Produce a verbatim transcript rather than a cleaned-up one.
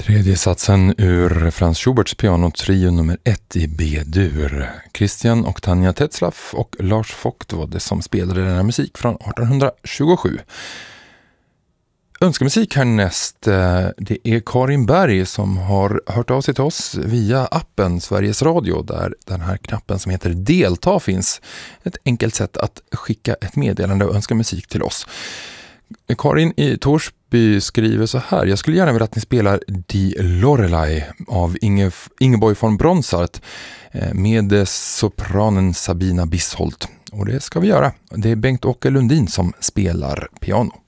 Tredje satsen ur Franz Schuberts pianotrio nummer ett i B-dur. Christian och Tanja Tetzlaff och Lars Vogt var det som spelade den här musik från arton tjugosju. Önskemusik härnäst, det är Karin Berg som har hört av sig till oss via appen Sveriges Radio, där den här knappen som heter delta finns. Ett enkelt sätt att skicka ett meddelande och önska musik till oss. Karin i Torsby skriver så här: jag skulle gärna vilja att ni spelar Die Lorelei av Inge, Ingeborg von Bronsart med sopranen Sabina Bissholt. Och det ska vi göra. Det är Bengt-Åke Lundin som spelar piano.